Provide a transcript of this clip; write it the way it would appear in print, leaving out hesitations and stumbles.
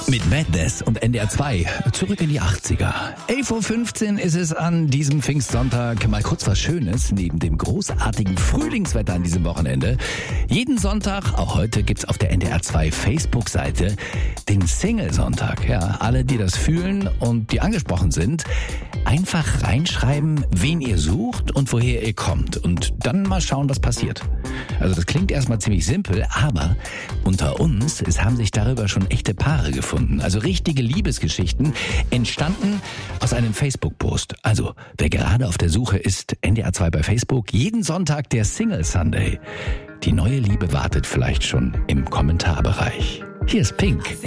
Mit Madness und NDR 2 zurück in die 80er. 11.15 Uhr ist es an diesem Pfingstsonntag. Mal kurz was Schönes neben dem großartigen Frühlingswetter an diesem Wochenende. Jeden Sonntag, auch heute, gibt's auf der NDR 2 Facebook-Seite den Single-Sonntag. Ja, alle, die das fühlen und die angesprochen sind, einfach reinschreiben, wen ihr sucht und woher ihr kommt. Und dann mal schauen, was passiert. Also das klingt erstmal ziemlich simpel, aber unter uns, es haben sich darüber schon echte Paare gefunden. Also richtige Liebesgeschichten entstanden aus einem Facebook-Post. Also wer gerade auf der Suche ist, NDR 2 bei Facebook, jeden Sonntag der Single Sunday. Die neue Liebe wartet vielleicht schon im Kommentarbereich. Hier ist Pink.